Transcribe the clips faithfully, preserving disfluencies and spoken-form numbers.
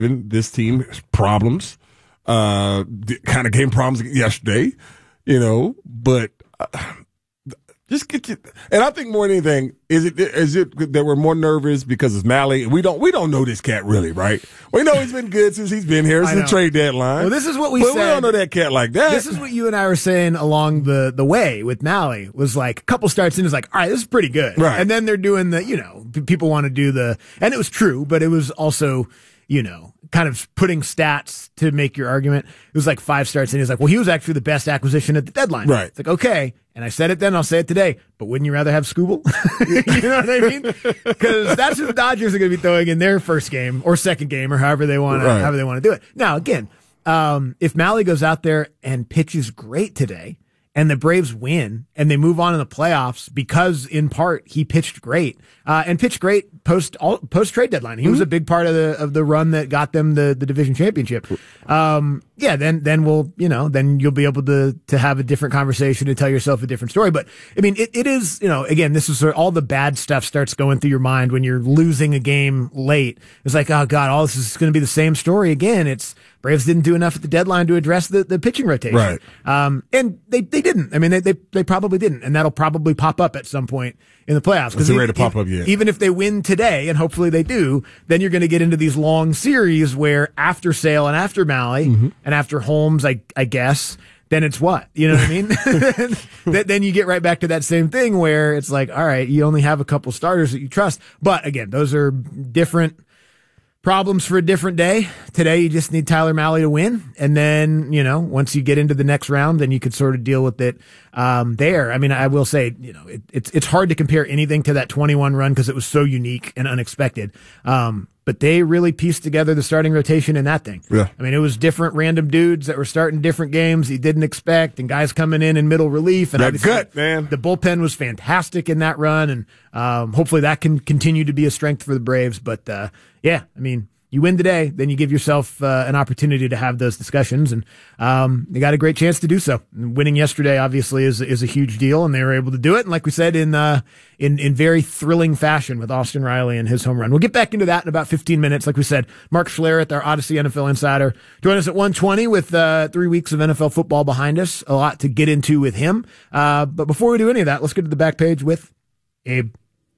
given this team problems, uh, kind of game problems yesterday, you know, but uh, just get you. And I think more than anything, is it is it that we're more nervous because it's Mally? We don't we don't know this cat really, right? We know he's been good since he's been here. It's the trade deadline. Well, this is what we but said. we don't know that cat like that. This is what you and I were saying along the, the way with Mally, was like a couple starts in, is like, all right, this is pretty good. Right. And then they're doing the, you know, p- people want to do the, and it was true, but it was also, you know, kind of putting stats to make your argument. It was like five starts in. He's like, well, he was actually the best acquisition at the deadline. Right. It's like, okay. And I said it then, I'll say it today, but wouldn't you rather have Scooble? You know what I mean? Because that's who the Dodgers are going to be throwing in their first game or second game or however they want Right. to, however they want to do it. Now, again, um, if Mally goes out there and pitches great today, and the Braves win, and they move on in the playoffs because, in part, he pitched great, uh, and pitched great post all, post trade deadline. He mm-hmm. was a big part of the of the run that got them the, the division championship. Um, yeah, then then we'll you know then you'll be able to to have a different conversation and tell yourself a different story. But I mean, it, it is you know again, this is where all the bad stuff starts going through your mind when you're losing a game late. It's like, oh God, all this is going to be the same story again. It's Braves didn't do enough at the deadline to address the, the pitching rotation. Right. Um, and they, they didn't. I mean, they, they, they probably didn't. And that'll probably pop up at some point in the playoffs. It's ready to pop up yet. Even if they win today, and hopefully they do, then you're going to get into these long series where after Sale and after Mally mm-hmm. and after Holmes, I, I guess, then it's what? You know what I mean? then, then you get right back to that same thing where it's like, all right, you only have a couple starters that you trust. But again, those are different problems for a different day. Today, you just need Tyler Mally to win. And then, you know, once you get into the next round, then you could sort of deal with it um, there. I mean, I will say, you know, it, it's it's hard to compare anything to that twenty-one run because it was so unique and unexpected. Um, but they really pieced together the starting rotation in that thing. Yeah. I mean, it was different random dudes that were starting different games you didn't expect, and guys coming in in middle relief. And that gut, man. The bullpen was fantastic in that run, and um, hopefully that can continue to be a strength for the Braves. But, uh, yeah, I mean, you win today, then you give yourself uh, an opportunity to have those discussions, and um, they got a great chance to do so. And winning yesterday, obviously, is is a huge deal, and they were able to do it. And like we said, in uh, in in very thrilling fashion with Austin Riley and his home run. We'll get back into that in about fifteen minutes. Like we said, Mark Schlereth, our Odyssey N F L insider, join us at one twenty with uh, three weeks of N F L football behind us. A lot to get into with him. Uh, but before we do any of that, let's get to the back page with Abe.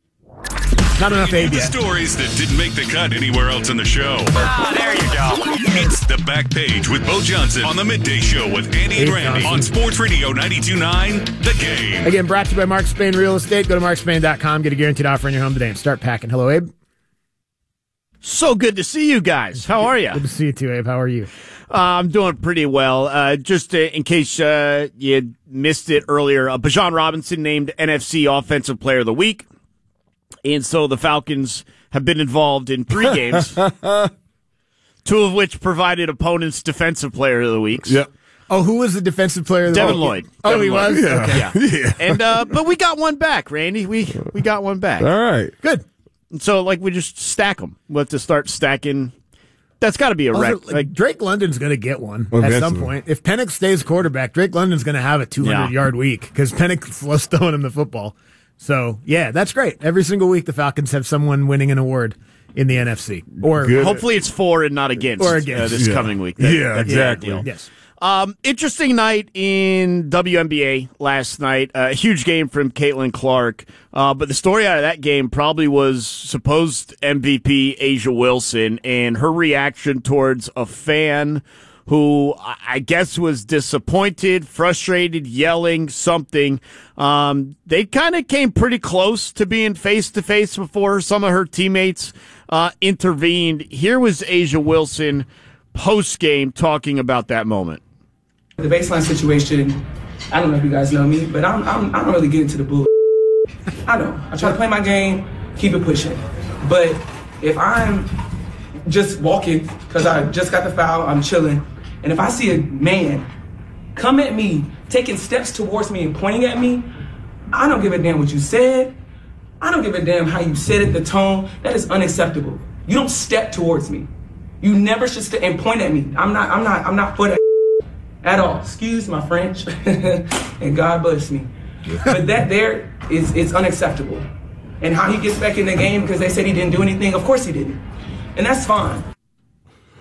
Not enough Abe the yet. Stories that didn't make the cut anywhere else in the show. Ah, there you go. It's the Back Page with Bo Johnson on the Midday Show with Andy and Abe Randy Johnson. on Sports Radio ninety-two point nine The Game. Again, brought to you by Mark Spain Real Estate. Go to mark spain dot com. Get a guaranteed offer in your home today and start packing. Hello, Abe. So good to see you guys. How are you? Good to see you too, Abe. How are you? Uh, I'm doing pretty well. Uh, just uh, in case uh, you missed it earlier, uh, Bijan Robinson named N F C Offensive Player of the Week. And so the Falcons have been involved in three games, two of which provided opponents Defensive Player of the Weeks. Yep. Oh, who was the defensive player of the Devin week? Lloyd. Oh, Devin he Lloyd. was? Yeah. Okay. Yeah. Yeah. And uh, but we got one back, Randy. We we got one back. All right. Good. And so like we just stack them. We'll have to start stacking. That's got to be a Also, wreck. like, Like Drake London's going to get one Well, at some eventually. point. If Penix stays quarterback, Drake London's going to have a two hundred yard week because Penix was throwing him the football. So, yeah, that's great. Every single week the Falcons have someone winning an award in the N F C. Or Good. hopefully it's for and not against, Or against. Uh, this Yeah. coming week. That- Yeah, that's the exactly. deal. Yes. Um, interesting night in W N B A last night. A uh, huge game from Caitlin Clark. Uh, but the story out of that game probably was supposed M V P Asia Wilson and her reaction towards a fan who I guess was disappointed, frustrated, yelling, something. Um, they kind of came pretty close to being face-to-face before some of her teammates uh, intervened. Here was Asia Wilson post-game talking about that moment. The baseline situation, I don't know if you guys know me, but I'm, I'm, I don't really get into the bull. I don't. I try to play my game, keep it pushing. But if I'm just walking, because I just got the foul, I'm chilling, and if I see a man come at me, taking steps towards me and pointing at me, I don't give a damn what you said. I don't give a damn how you said it, the tone. That is unacceptable. You don't step towards me. You never should step and point at me. I'm not, I'm not, I'm not for that at all. Excuse my French, and God bless me. But that there is, it's unacceptable. And how he gets back in the game because they said he didn't do anything, of course he didn't. And that's fine.